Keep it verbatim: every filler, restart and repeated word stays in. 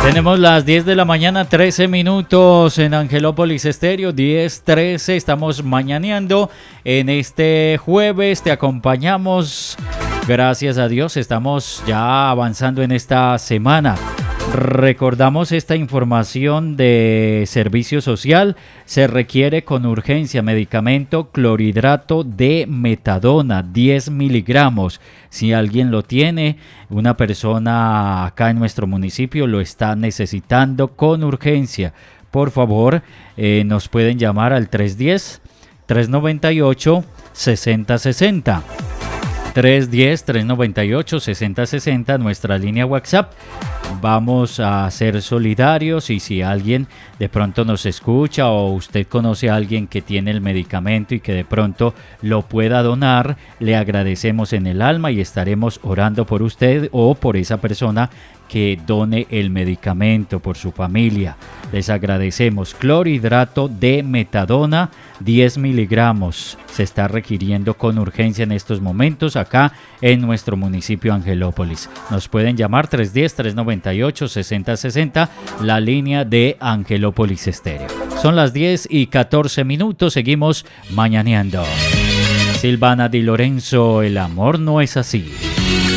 Tenemos las diez de la mañana, trece minutos en Angelópolis Estéreo, diez trece. Estamos mañaneando en este jueves. Te acompañamos. Gracias a Dios, estamos ya avanzando en esta semana. Recordamos esta información de servicio social. Se requiere con urgencia medicamento clorhidrato de metadona, diez miligramos. Si alguien lo tiene, una persona acá en nuestro municipio lo está necesitando con urgencia. Por favor, eh, nos pueden llamar al tres uno cero, tres nueve ocho, seis cero seis cero. tres uno cero, tres nueve ocho, seis cero seis cero, nuestra línea WhatsApp. Vamos a ser solidarios y si alguien de pronto nos escucha o usted conoce a alguien que tiene el medicamento y que de pronto lo pueda donar, le agradecemos en el alma y estaremos orando por usted o por esa persona que done el medicamento, por su familia. Les agradecemos. Clorhidrato de metadona, diez miligramos. Se está requiriendo con urgencia en estos momentos acá en nuestro municipio Angelópolis. Nos pueden llamar tres uno cero, tres nueve ocho, seis cero seis cero, la línea de Angelópolis Estéreo. Son las diez y catorce minutos, seguimos mañaneando. Silvana Di Lorenzo, el amor no es así.